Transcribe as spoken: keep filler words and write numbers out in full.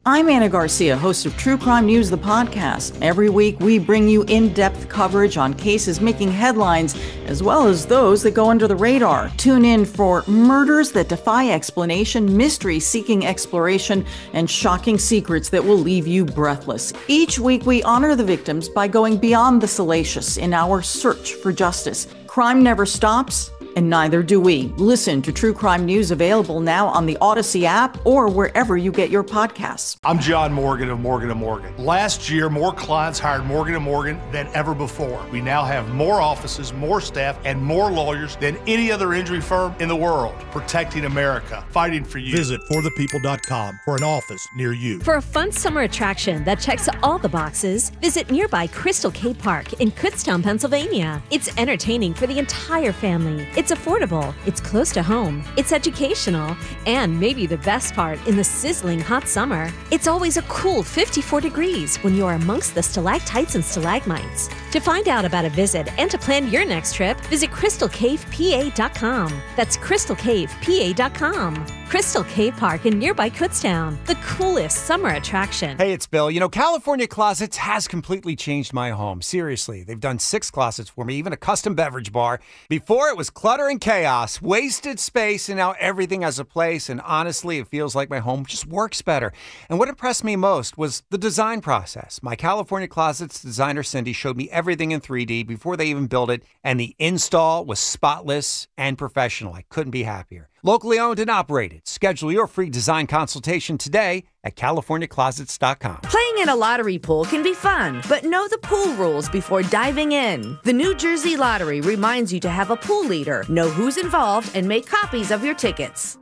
I'm Anna Garcia, host of True Crime News, the podcast. Every week, we bring you in-depth coverage on cases making headlines, as well as those that go under the radar. Tune in for murders that defy explanation, mysteries seeking exploration, and shocking secrets that will leave you breathless. Each week, we honor the victims by going beyond the salacious in our search for justice. Crime never stops, and neither do we. Listen to True Crime News, available now on the Odyssey app or wherever you get your podcasts. I'm John Morgan of Morgan and Morgan. Last year, more clients hired Morgan and Morgan than ever before. We now have more offices, more staff, and more lawyers than any other injury firm in the world, protecting America, fighting for you. Visit for the people dot com for an office near you. For a fun summer attraction that checks all the boxes, visit nearby Crystal Cave Park in Kutztown, Pennsylvania. It's entertaining for the entire family. It's affordable, it's close to home, it's educational, and maybe the best part, in the sizzling hot summer, it's always a cool fifty-four degrees when you're amongst the stalactites and stalagmites. To find out about a visit and to plan your next trip, visit crystal cave p a dot com. That's crystal cave p a dot com. Crystal Cave Park in nearby Kutztown, the coolest summer attraction. Hey, it's Bill. You know, California Closets has completely changed my home. Seriously, they've done six closets for me, even a custom beverage bar. Before, it was clutter and chaos, wasted space, and now everything has a place. And honestly, it feels like my home just works better. And what impressed me most was the design process. My California Closets designer, Cindy, showed me everything in three D before they even built it, and the install was spotless and professional. I couldn't be happier. Locally owned and operated. Schedule your free design consultation today at california closets dot com. Playing in a lottery pool can be fun, but know the pool rules before diving in. The New Jersey Lottery reminds you to have a pool leader, know who's involved, and make copies of your tickets.